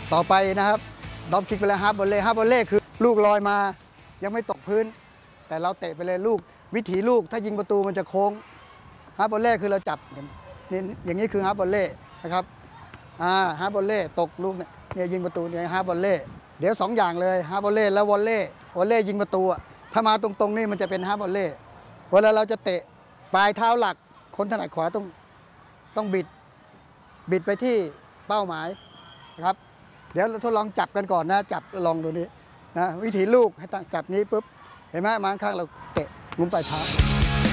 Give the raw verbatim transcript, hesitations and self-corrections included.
ต่อไปนะครับดอมคิกไปแล้วฮาร์ฟบอลเล่ฮาร์ฟบอลเล่คือลูกลอยมายังไม่ตกพื้นแต่เราเตะไปเลยลูกวิถีลูกถ้ายิงประตูมันจะโค้งฮาร์ฟบอลเล่คือเราจับนี่อย่างนี้คือฮาร์ฟบอลเล่นะครับอ่าฮาร์ฟบอลเล่ตกลูกเนี่ยเนี่ยยิงประตูเนี่ยฮาร์ฟบอลเล่เดี๋ยวสองอย่างเลยฮาร์ฟบอลเล่แล้ววอลเล่วอลเล่ยิงประตูถ้ามาตรงๆนี่มันจะเป็นฮาร์ฟบอลเล่เวลาเราจะเตะปลายเท้าหลักคนถนัดขวาต้องต้องบิดบิดไปที่เป้าหมายนะครับเดี๋ยวเราทดลองจับกันก่อนนะจับลองดูนี้นะวิธีลูกให้ตั้งจับนี้ปุ๊บเห็นไหมมาข้างเราเตะมุมปลายเท้า